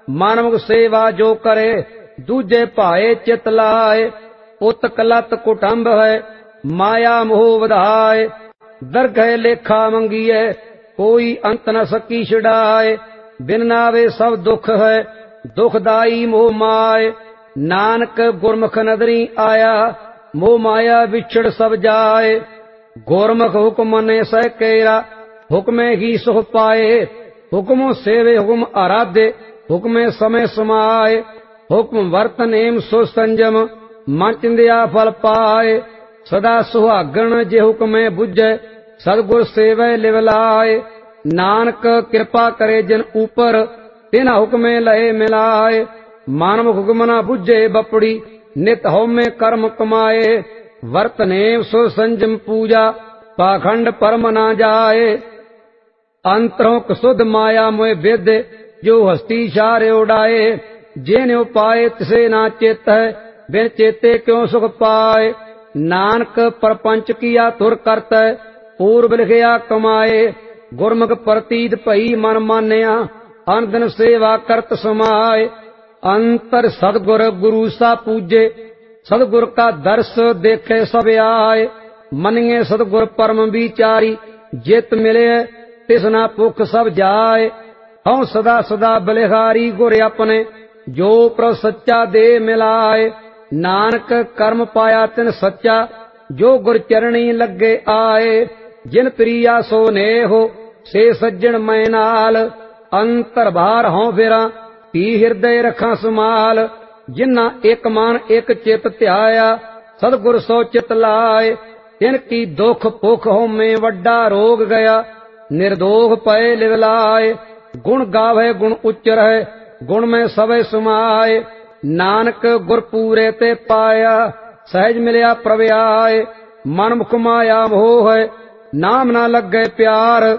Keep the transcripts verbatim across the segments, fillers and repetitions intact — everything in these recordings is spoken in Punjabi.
ਮਾਨਵ ਸੇਵਾ ਜੋ ਕਰੇ ਦੂਜੇ ਭਾਏ ਚਿਤ ਲਾਏ। ਉਤ ਕਲਤ ਕੁਟੰਬ ਹੈ ਮਾਇਆ ਮੋਹ ਵਧਾਏ। ਦਰਗਹਿ ਲੇਖਾ ਮੰਗੀਐ ਕੋਈ ਅੰਤ ਨ ਸਕੀ ਛਡਾਏ। ਬਿਨ ਨਾਵੇ ਸਭ ਦੁਖ ਹੈ ਦੁਖਦਾਈ ਮੋਹ ਮਾਏ। ਨਾਨਕ ਗੁਰਮੁਖ ਨਦਰੀ ਆਇਆ ਮੋਹ ਮਾਇਆ ਵਿਛੜ ਸਭ ਜਾਏ। ਗੁਰਮੁਖ ਹੁਕਮ ਮੰਨੇ ਸਹਿ ਕੇਰਾ ਹੁਕਮੇ ਹੀ ਸੁਖ ਪਾਏ। ਹੁਕਮੋ ਸੇਵੇ ਹੁਕਮ ਆਰਾਧੇ ਹੁਕਮੇ ਸਮੇ ਸਮਾਏ। ਹੁਕਮ ਵਰਤ ਨੇਮ ਸੋ ਸੰਜਮ ਮਨ ਚਿੰਦਿਆ ਫਲ ਪਾਏ। ਸਦਾ ਸੁਹਾਗਣ ਜੇ ਹੁਕਮੇ ਬੁੱਝੈ ਸਤਿਗੁਰ ਸੇਵੈ ਲਿਵ ਲਾਏ। ਨਾਨਕ ਕਿਰਪਾ ਕਰੇ ਜਿਨ ਉਪਰ ਤਿਨਾ ਹੁਕਮੇ ਲਏ ਮਿਲਾਏ। ਮਾਨਵ ਹੁਕਮ ਨਾ ਬੁੱਝੇ ਬਪੜੀ ਨਿਤ ਹਉਮੈ ਕਰਮ ਕਮਾਏ। ਵਰਤ ਨੇਮ ਸੋ ਸੰਜਮ ਪੂਜਾ ਪਾਖੰਡ ਪਰਮ ਨਾ ਜਾਏ। ਅੰਤਰੋਂ ਕਸੁਧ ਮਾਇਆ ਮੋਹਿ ਵਿਦ ਜੋ ਹਸਤੀ ਛਾਰ ਉਡਾਏ। ਜਿਨ ਉਪਾਏ ਤਿਸੇ ਨਾ ਚੇਤ ਹੈ ਬਿਨ ਚੇਤੇ ਕਿਉ ਸੁਖ ਪਾਏ। ਨਾਨਕ ਪਰਪੰਚ ਕੀਆ ਤੁਰ ਕਰਤੈ ਪੂਰਬ ਲਿਖਿਆ ਕਮਾਏ। ਗੁਰਮੁਖ ਪ੍ਰਤੀਤ ਭਈ ਮਨ ਮਾਨਿਆ ਅਨੰਦਨ ਸੇਵਾ ਕਰਤ ਸਮਾਏ। ਅੰਤਰ ਸਤਿਗੁਰ ਗੁਰੂ ਸਾ ਪੂਜੇ ਸਤਿਗੁਰ ਕਾ ਦਰਸ ਦੇਖੇ ਸਭ ਆਏ। ਮੰਨੀਏ ਸਤਿਗੁਰ ਪਰਮ ਵਿਚਾਰੀ ਜਿਤ ਮਿਲੇ ਤਿਸਨਾ ਭੁਖ ਸਭ ਜਾਏ। ਹਉ ਸਦਾ ਸਦਾ ਬਲਿਹਾਰੀ ਗੁਰ ਆਪਣੇ ਜੋ ਪ੍ਰਭ ਸੱਚਾ ਦੇ ਮਿਲਾਏ। ਨਾਨਕ ਕਰਮ ਪਾਇਆ ਤਿਨ ਸੱਚਾ ਜੋ ਗੁਰ ਚਰਣੀ ਲੱਗੇ ਆਏ। ਜਿਨ ਪ੍ਰਿਆ ਸੋ ਨੇਹੋ ਸੇ ਸੱਜਣ ਮੈਂ ਨਾਲ ਅੰਤਰ ਬਾਹਰ ਹਉ ਫਿਰਾਂ ਧੀ ਹਿਰਦੇ ਰੱਖਾਂ ਸਮਾਲ। ਜਿਨ੍ਹਾਂ ਇੱਕ ਮਨ ਇੱਕ ਚਿਤ ਧਿਆਇਆ ਸਤਿਗੁਰ ਸੋ ਚਿਤ ਲਾਏ। ਤਿਨ ਕੀ ਦੁਖ ਭੁਖ ਹਉਮੈ ਵੱਡਾ ਰੋਗ ਗਿਆ ਨਿਰਦੋਖ ਪਏ ਲਿਵ ਲਾਏ। ਗੁਣ ਗਾਵੇ ਗੁਣ ਉਚਰੈ ਗੁਣ ਮੈਂ ਸਭੈ ਸਮਾਏ। ਨਾਨਕ ਗੁਰ ਪੂਰੇ ਤੇ ਪਾਇਆ ਸਹਿਜ ਮਿਲਿਆ ਪ੍ਰਭ ਆਏ। ਮਨ ਮੁਖ ਮਾਇਆ ਮੋਹ ਹੈ ਨਾਮ ਨਾ ਲੱਗੇ ਪਿਆਰ।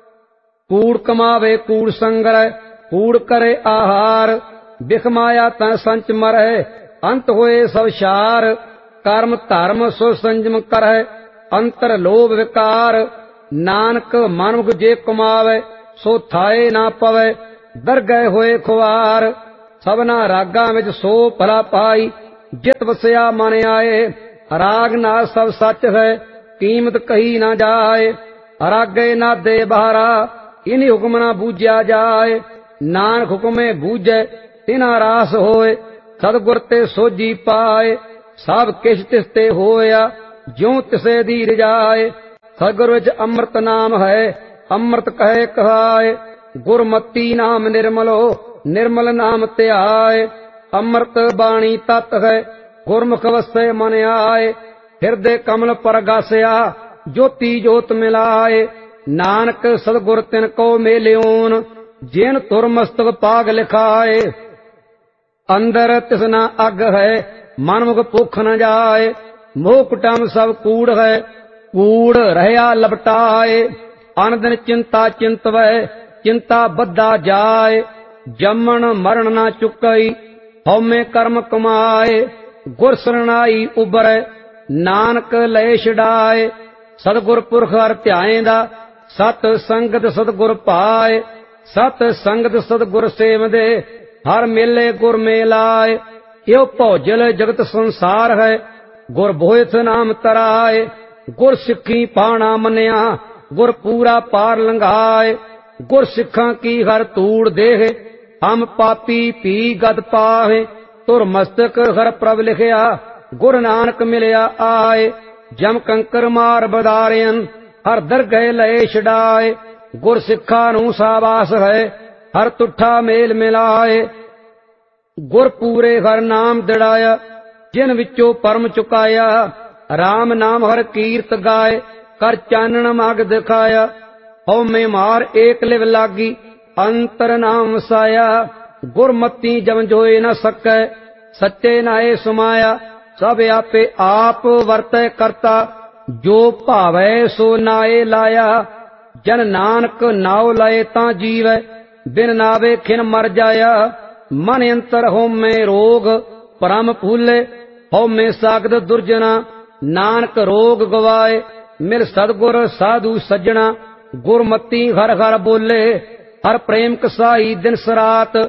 ਕੂੜ ਕਮਾਵੇ ਕੂੜ ਸੰਗਰੈ ਕੂੜ ਕਰੇ ਆਹਾਰ। ਬਿਖ ਮਾਇਆ ਤਾਂ ਸੰਚ ਮਰੈ ਅੰਤ ਹੋਏ ਸਭ ਛਾਰ। ਕਰਮ ਧਰਮ ਸੋ ਸੰਜਮ ਕਰੈ ਅੰਤਰ ਲੋਭ ਵਿਕਾਰ। ਨਾਨਕ ਮਨੁਖ ਜੇ ਕਮਾਵੇ ਸੋ ਥਾਏ ਨਾ ਪਵੇ ਦਰਗਹਿ ਹੋਏ ਖੁਆਰ। ਸਭਨਾ ਰਾਗਾਂ ਵਿੱਚ ਸੋ ਭਲਾ ਪਾਈ ਜਿਤ ਵਸਿਆ ਮਨ ਆਏ। ਰਾਗ ਨਾ ਸਭ ਸੱਚ ਹੈ ਕੀਮਤ ਕਹੀ ਨਾ ਜਾਏ। ਰਾਗੇ ਨਾ ਦੇ ਬਹਾਰਾ ਇਨੀ ਹੁਕਮ ਨਾ ਬੂਝਿਆ ਜਾਏ। ਨਾਨਕ ਹੁਕਮੇ ਬੂਝੈ ਤਿਨਾ ਰਾਸ ਹੋਏ ਸਤਿਗੁਰ ਤੇ ਸੋਝੀ ਪਾਏ। ਸਭ ਕਿਛ ਤਿਸ ਤੇ ਹੋਇਆ ਜਿਉ ਤਿਸੇ ਦੀ ਰਜਾਏ। ਸਤਿਗੁਰ ਵਿੱਚ ਅੰਮ੍ਰਿਤ ਨਾਮ ਹੈ ਅੰਮ੍ਰਿਤ ਕਹੇ ਕਹਾਏ। ਗੁਰਮਤੀ ਨਾਮ ਨਿਰਮਲੋ ਨਿਰਮਲ ਨਾਮ ਧਿਆਏ। ਅੰਮ੍ਰਿਤ ਬਾਣੀ ਤਤ ਹੈ ਗੁਰਮੁਖ ਵਸੈ ਮਨ ਆਏ। ਹਿਰਦੇ ਕਮਲ ਪਰਗਾਸਿਆ ਜੋਤੀ ਜੋਤ ਮਿਲਾਏ। ਨਾਨਕ ਸਤਿਗੁਰ ਤਿਨ ਕੋ ਮੇਲਿਓਨ ਜਿਨ ਤੁਰ ਮਸਤਕ ਪਾਗ ਲਿਖਾਏ। ਅੰਦਰ ਤਿਸਨਾ ਅਗ ਹੈ ਮਨਮੁਖ ਭੁਖ ਨ ਜਾਏ। ਮੋਹ ਕੁਟਮ ਸਭ ਕੂੜ ਹੈ ਕੂੜ ਰਹਿਆ ਲਪਟਾਏ। ਅਨਦਿਨ ਚਿੰਤਾ ਚਿੰਤਵੈ ਚਿੰਤਾ ਬੱਧਾ ਜਾਏ। ਜੰਮਣ ਮਰਨ ਨਾ ਚੁਕਈ ਹਉਮੈ ਕਰਮ ਕਮਾਏ। ਗੁਰ ਸਰਣਾਈ ਉਬਰੈ ਨਾਨਕ ਲਏ ਛਡਾਏ। ਸਤਿਗੁਰ ਪੁਰਖ ਹਰਿ ਧਿਆਏਂਦਾ ਸਤ ਸੰਗਤ ਸਤਿਗੁਰ ਪਾਏ। ਸਤ ਸੰਗਤ ਸਤਿਗੁਰ ਸੇਵਦੇ ਹਰ ਮੇਲੇ ਗੁਰ ਮੇਲਾਏ। ਇਹੋ ਭੌਜਲ ਜਗਤ ਸੰਸਾਰ ਹੈ ਗੁਰ ਬੋਹਿਥ ਨਾਮ ਤਰਾਏ। ਗੁਰ ਸਿੱਖੀ ਪਾਣਾ ਮੰਨਿਆ ਗੁਰ ਪੂਰਾ ਪਾਰ ਲੰਘਾਏ। ਗੁਰ ਸਿੱਖਾਂ ਕੀ ਹਰ ਧੂੜ ਦੇਹ ਹਮ ਪਾਪੀ ਪੀ ਗਦ ਪਾਹੇ। ਤੁਰ ਮਸਤਕ ਹਰ ਪ੍ਰਭ ਲਿਖਿਆ ਗੁਰ ਨਾਨਕ ਮਿਲਿਆ ਆਏ। ਜਮ ਕੰਕਰ ਮਾਰ ਬਦਾਰਿਅਨ ਹਰ ਦਰਗਹਿ ਲਏ ਛਡਾਏ। ਗੁਰ ਸਿੱਖਾਂ ਨੂੰ ਸਾਬਾਸ ਹੈ ਹਰ ਤੁਠਾ ਮੇਲ ਮਿਲਾਏ। ਗੁਰ ਪੂਰੇ ਹਰ ਨਾਮ ਦਿੜਾਇਆ ਜਿਨ ਵਿੱਚੋਂ ਪਰਮ ਚੁਕਾਇਆ। ਰਾਮ ਨਾਮ ਹਰ ਕੀਰਤ ਗਾਏ ਕਰ ਚਾਨਣ ਮਗ ਦਿਖਾਇਆ। ਹਉਮੈ ਮਾਰ ਏਕ ਲਿਵ ਲਾਗੀ ਅੰਤਰ ਨਾਮ ਵਸਾਇਆ। ਗੁਰਮਤੀ ਜਮ ਜੋਏ ਨ ਸਕੈ ਸੱਚੇ ਨਾਏ ਸਮਾਇਆ। ਸਭ ਆਪੇ ਆਪ ਵਰਤੈ ਕਰਤਾ ਜੋ ਭਾਵੈ ਸੋ ਨਾਏ ਲਾਇਆ। ਜਨ ਨਾਨਕ ਨਾਉ ਲਏ ਤਾਂ ਜੀਵੈ ਬਿਨ ਨਾਵੇ ਖਿਨ ਮਰ ਜਾਇਆ। ਮਨ ਅੰਤਰ ਹਉਮੈ ਰੋਗ ਭਰਮ ਭੂਲੇ ਹਉਮੈ ਸਾਗਦ ਦੁਰਜਨਾ। ਨਾਨਕ ਰੋਗ ਗਵਾਏ ਮਿਲ ਸਤਿਗੁਰ ਸਾਧੂ ਸੱਜਣਾ। ਗੁਰਮਤੀ ਹਰ ਹਰ ਬੋਲੇ ਹਰ ਪ੍ਰੇਮ ਕਸਾਈ ਦਿਨ ਸਰਾਤ।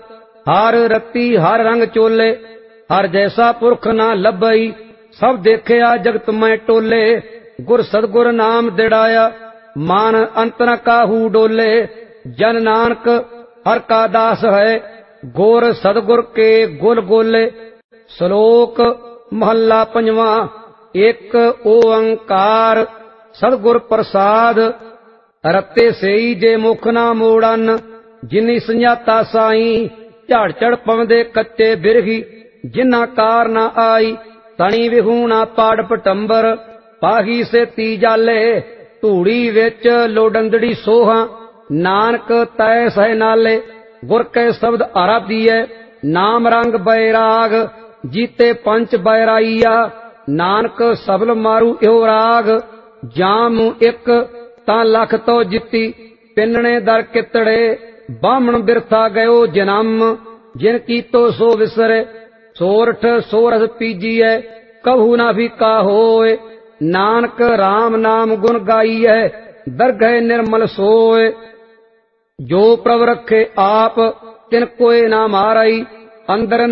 हर रत्ती हर रंग चोले, हर जैसा पुरख ना लभई, सब देखिया जगत में टोले। गुर सतगुर नाम दिड़ाया, मान अंतर काहू डोले। जन नानक हर का दास है, गुर सतगुर के गुल गोले। श्लोक महला पंजवा। एक ओंकार सतगुर प्रसाद, रत्ते सेई जे मुख ना मोड़न। जिनी संजाता साई, झाड़ चढ़ पवदे कच्चे बिरही। जिन्ना कार ना आई, तनी विहूणा पाड़ पटंबर। पाही से ती जाले, धूड़ी विच लोडंदड़ी सोहा। नानक तै सह नाले, गुर के शब्द आराधिए। नाम रंग बैराग, जीते पंच बैराइया। नानक सबल मारू इहो राग, जाम एक तां लख तो जिती। पिन्ने दर कितड़े, बामण बिरथा गयो जन्म। जिन की तो सो विसरे, सोरठ सोरस पीजिए। कभू ना भी का होए, नानक राम नाम गुण गाइए। दरगह निर्मल सोए, जो प्रभ रखे आप, तिन कोय ना मारई। अंदर